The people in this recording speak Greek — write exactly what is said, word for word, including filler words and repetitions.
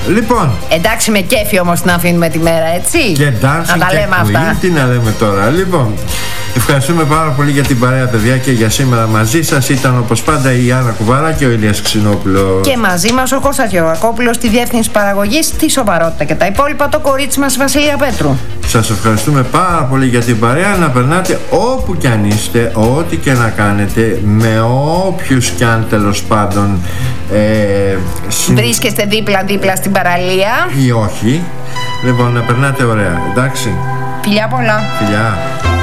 Λοιπόν. Εντάξει, με κέφι όμως την αφήνουμε τη μέρα, έτσι. Και ντάνση να τα και λέμε queen, αυτά. τι να λέμε τώρα. Λοιπόν, ευχαριστούμε πάρα πολύ για την παρέα, παιδιά, και για σήμερα μαζί σας ήταν όπως πάντα η Άννα Κουβάρα και ο Ηλίας Ξινόπουλος. Και μαζί μας ο Κώστας Γεωργακόπουλος στη διεύθυνση παραγωγής, τη σοβαρότητα και τα υπόλοιπα, το κορίτσι μας Βασιλεία Πέτρου. Σας ευχαριστούμε πάρα πολύ για την παρέα. Να περνάτε όπου κι αν είστε, ό,τι και να κάνετε, με όποιους κι αν τέλος πάντων ε, συν... βρίσκεστε δίπλα-δίπλα στην παραλία ή όχι. Λοιπόν, να περνάτε ωραία, εντάξει. Φιλιά πολλά. Φιλιά.